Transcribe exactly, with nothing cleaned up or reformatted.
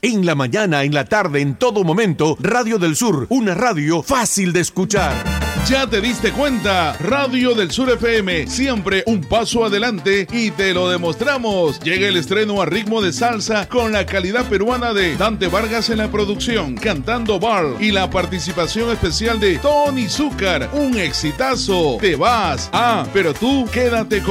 En la mañana, en la tarde, en todo momento, Radio del Sur, una radio fácil de escuchar. ¿Ya te diste cuenta? Radio del Sur F M, siempre un paso adelante y te lo demostramos. Llega el estreno a ritmo de salsa con la calidad peruana de Dante Vargas en la producción, cantando Bar, y la participación especial de Tony Zúcar. Un exitazo. Te vas. Ah, pero tú quédate con